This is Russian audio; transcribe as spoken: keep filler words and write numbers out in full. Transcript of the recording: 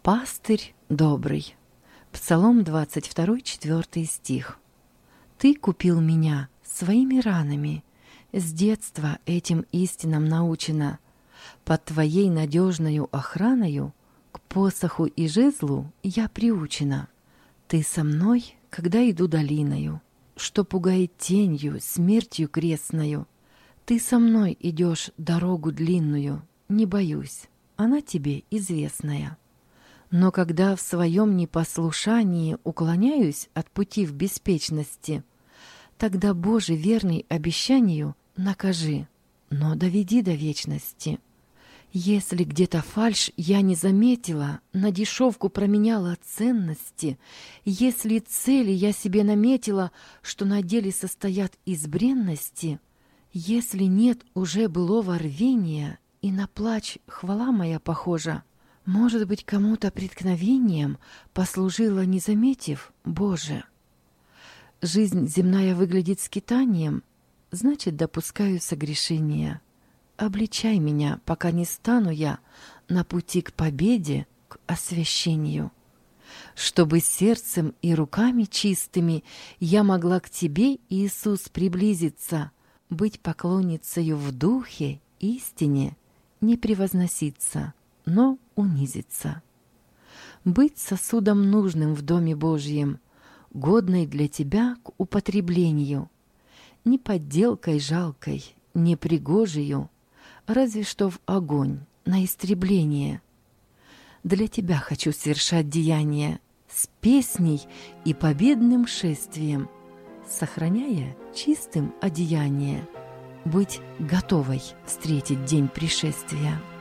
Пастырь добрый. Псалом двадцать два, четвёртый стих. Ты купил меня своими ранами, с детства этим истинам научена. Под твоей надежною охраною к посоху и жезлу я приучена. Ты со мной, когда иду долиною, что пугает тенью, смертью крестною. Ты со мной идешь дорогу длинную, не боюсь, она тебе известная. Но когда в своем непослушании уклоняюсь от пути в беспечности, тогда, Боже, верный обещанию, накажи, но доведи до вечности. Если где-то фальшь я не заметила, на дешевку променяла ценности, если цели я себе наметила, что на деле состоят из бренности, если нет уже былого рвения, и на плач хвала моя похожа, может быть, кому-то преткновением послужила, не заметив, Боже. Жизнь земная выглядит скитанием, значит, допускаю согрешения. Обличай меня, пока не стану я на пути к победе, к освящению. Чтобы сердцем и руками чистыми я могла к Тебе, Иисус, приблизиться, быть поклонницею в духе, истине, не превозноситься, но унизиться. Быть сосудом нужным в Доме Божьем, годной для Тебя к употреблению, не подделкой жалкой, не пригожею, разве что в огонь, на истребление. Для Тебя хочу совершать деяния с песней и победным шествием, сохраняя чистым одеяние, быть готовой встретить день пришествия.